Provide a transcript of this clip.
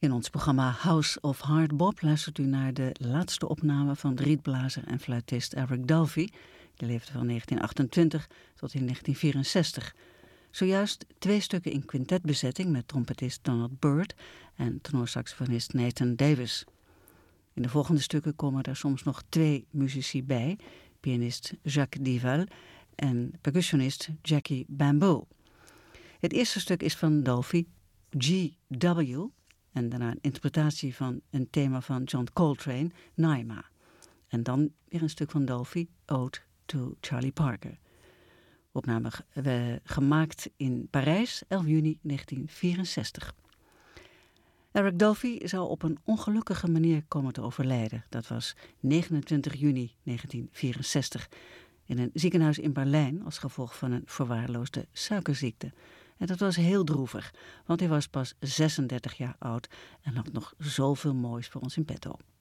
In ons programma House of Hard Bop luistert u naar de laatste opname van de rietblazer en fluitist Eric Dolphy. Die leefde van 1928 tot in 1964. Zojuist 2 stukken in quintetbezetting met trompetist Donald Byrd en tenorsaxofonist Nathan Davis. In de volgende stukken komen er soms nog 2 muzici bij, pianist Jacques Dival en percussionist Jackie Bamboo. Het eerste stuk is van Dolphy, G.W., en daarna een interpretatie van een thema van John Coltrane, Naima. En dan weer een stuk van Dolphy, Ode to Charlie Parker. Opname gemaakt in Parijs, 11 juni 1964. Eric Dolphy zou op een ongelukkige manier komen te overlijden. Dat was 29 juni 1964 in een ziekenhuis in Berlijn als gevolg van een verwaarloosde suikerziekte. En dat was heel droevig, want hij was pas 36 jaar oud en had nog zoveel moois voor ons in petto.